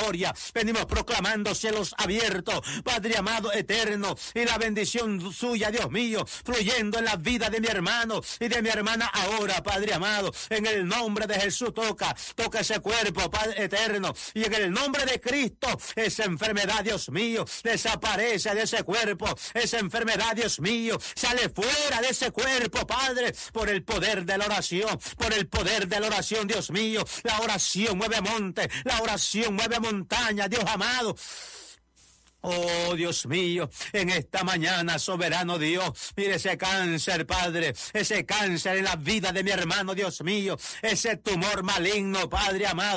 gloria. Venimos proclamando cielos abiertos, Padre amado eterno, y la bendición suya, Dios mío, fluyendo en la vida de mi hermano y de mi hermana ahora, Padre amado. En el nombre de Jesús toca ese cuerpo, Padre eterno, y en el nombre de Cristo, esa enfermedad, Dios mío, desaparece de ese cuerpo. Esa enfermedad, Dios mío, sale fuera de ese cuerpo, Padre, por el poder de la oración, por el poder de la oración, Dios mío. La oración mueve monte, la oración mueve montaña, Dios amado. Oh, Dios mío, en esta mañana, soberano Dios, mire ese cáncer, Padre, ese cáncer en la vida de mi hermano, Dios mío, ese tumor maligno, Padre amado.